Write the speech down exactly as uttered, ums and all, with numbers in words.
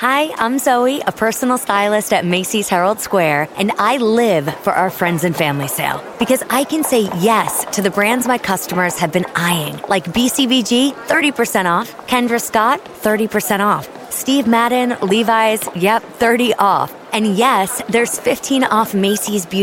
Hi, I'm Zoe, a personal stylist at Macy's Herald Square, and I live for our friends and family sale because I can say yes to the brands my customers have been eyeing, like B C B G, thirty percent off, Kendra Scott, thirty percent off, Steve Madden, Levi's, yep, thirty off. And yes, there's fifteen off Macy's Beauty